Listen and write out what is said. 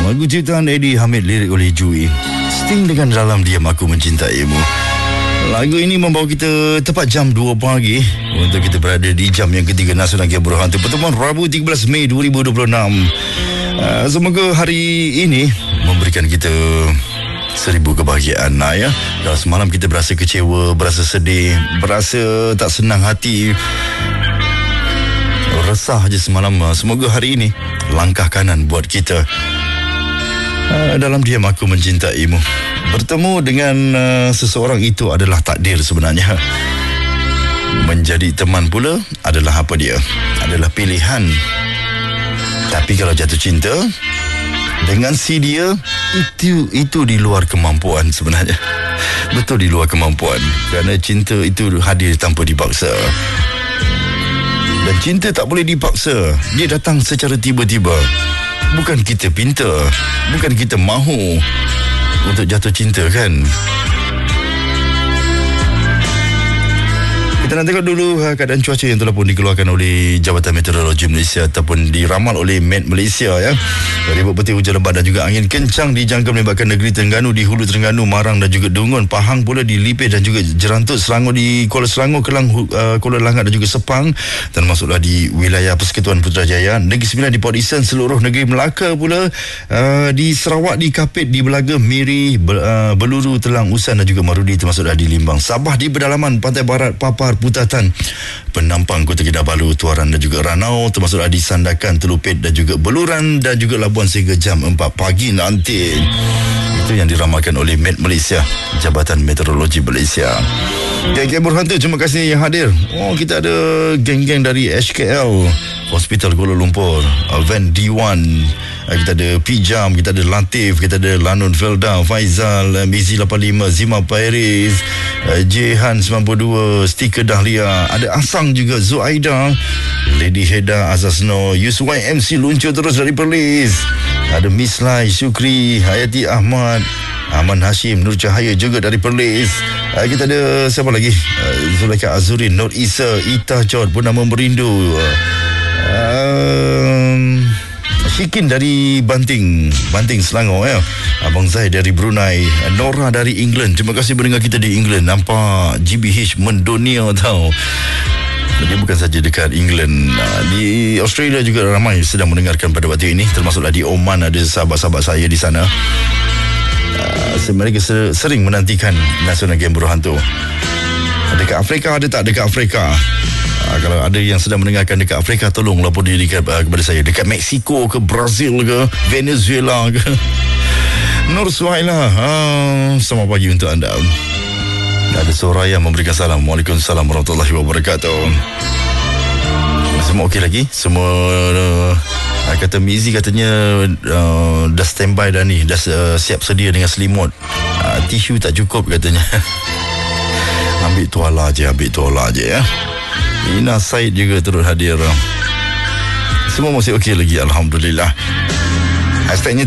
Lagu ciptaan Eddie Hamid, lirik oleh Jui. Sting dengan Dalam Diam Aku Mencintaimu. Lagu ini membawa kita tepat jam 2 pagi untuk kita berada di jam yang ketiga Nasional Game Berhantu pertemuan Rabu 13 Mei 2026. Semoga hari ini memberikan kita 1000 kebahagiaan ya. Kalau semalam kita berasa kecewa, berasa sedih, berasa tak senang hati, resah je semalam, semoga hari ini langkah kanan buat kita. Dalam Diam Aku Mencintaimu. Bertemu dengan seseorang itu adalah takdir sebenarnya. Menjadi teman pula adalah apa dia? Adalah pilihan. Tapi kalau jatuh cinta dengan si dia, itu di luar kemampuan sebenarnya. Betul di luar kemampuan. Kerana cinta itu hadir tanpa dipaksa. Dan cinta tak boleh dipaksa. Dia datang secara tiba-tiba. Bukan kita pinta, bukan kita mahu untuk jatuh cinta kan. Kita nak tengok dulu keadaan cuaca yang telah pun dikeluarkan oleh Jabatan Meteorologi Malaysia ataupun diramal oleh Met Malaysia ya. Ribut peti, hujan lebat dan juga angin kencang dijangka melibatkan negeri Terengganu, di Hulu Terengganu, Marang dan juga Dungun, Pahang pula di Lipih dan juga Jerantut, Selangor di Kuala Selangor, Kelang, Kuala Langat dan juga Sepang, dan masuklah di wilayah Persekutuan Putrajaya, Negeri Sembilan di Port Isen, seluruh negeri Melaka pula, di Sarawak, di Kapit, di Belaga, Miri, Beluru, Telang, Usan dan juga Marudi, termasuklah di Limbang. Sabah di pedalaman pantai barat, Papar, Putatan, Penampang, Kota Kinabalu, Tuaran dan juga Ranau, termasuklah di Sandakan, Telupit dan juga Beluran dan juga Labuan sehingga jam 4 pagi nanti. Itu yang diramalkan oleh Met Malaysia, Jabatan Meteorologi Malaysia. Geng-geng Berhantu, terima kasih yang hadir. Kita ada geng-geng dari HKL, Hospital Kuala Lumpur, Van D1, kita ada Pijam, kita ada Latif, kita ada Lanun Felda, Faizal, Mizi 85, Zima Pairis, Jehan 92, Stiker Dahlia, ada Asang juga, Zuaida, Lady Heda, Azazno, Yusuf YMC luncur terus dari Perlis, ada Miss Lai, Syukri, Hayati Ahmad, Aman Hashim, Nur Cahaya juga dari Perlis. Kita ada siapa lagi? Zulaika Azurin, Nur Isa, Ita Jod, Purnama Merindu, Syikin dari Banting Selangor ya. Abang Zai dari Brunei, Nora dari England. Terima kasih mendengar kita di England. Nampak GBH mendunia tau. Dia bukan saja dekat England, di Australia juga ramai sedang mendengarkan pada waktu ini, termasuklah di Oman ada sahabat-sahabat saya di sana. Mereka sering menantikan Nasional Game Berhantu. Dekat Afrika ada tak? Dekat Afrika, kalau ada yang sedang mendengarkan dekat Afrika, tolong lapor diri kepada saya. Dekat Mexico ke, Brazil ke, Venezuela ke. Nur Suhaila, selamat pagi untuk anda. Ada Soraya memberikan salam. Waalaikumsalam warahmatullahi wabarakatuh. Semua okey lagi? Semua kata Mizi katanya dah standby dah ni, dah siap sedia dengan selimut. Tisu tak cukup katanya. Ambil tuala je ya. Ina Said juga turut hadir. Semua masih okey lagi, alhamdulillah. Hashtagnya